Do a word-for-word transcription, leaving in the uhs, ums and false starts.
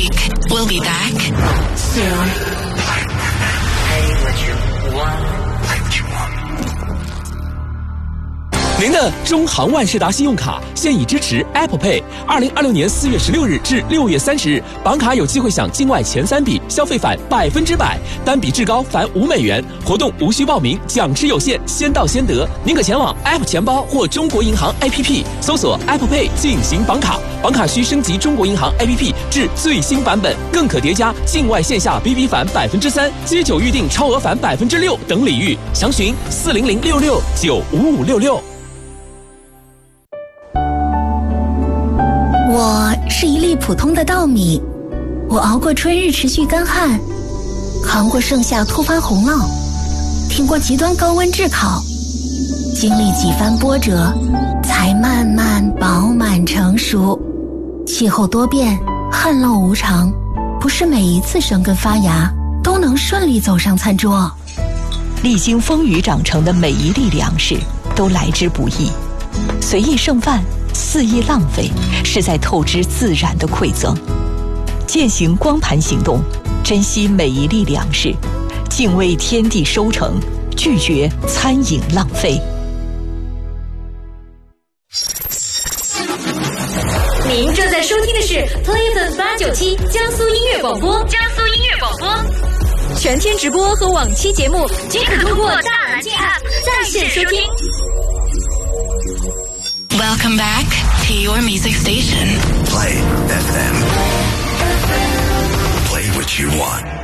break. We'll be back soon. Play what you want. Play what you want. 您的中航万事达信用卡现已支持 Apple Pay。二零二六年四月十六日至六月三十日，绑卡有机会享境外前三笔消费返百分之百，单笔至高返五美元。活动无需报名，奖池有限，先到先得。您可前往 App 钱包或中国银行 A P P 搜索 Apple Pay 进行绑卡，绑卡需升级中国银行 A P P 至最新版本，更可叠加境外线下 B B 返百分之三、街九预订超额返百分之六等礼遇。详询四零零六六九五五六六。 我是一粒普通的稻米，我熬过春日持续干旱，扛过盛夏突发洪涝，挺过极端高温炙烤，经历几番波折，才慢慢饱满成熟。气候多变，旱涝无常，不是每一次生根发芽都能顺利走上餐桌。 历经风雨长成的每一粒粮食都来之不易，随意剩饭，肆意浪费，是在透支自然的馈赠。践行光盘行动，珍惜每一粒粮食，敬畏天地收成，拒绝餐饮浪费。 您正在收听的是 Play 八九七江苏音乐广播，江苏音乐广播，全天直播和往期节目均可通过大蓝鲸 App 在线收听。 Welcome back to your music station. Play F M. Play what you want.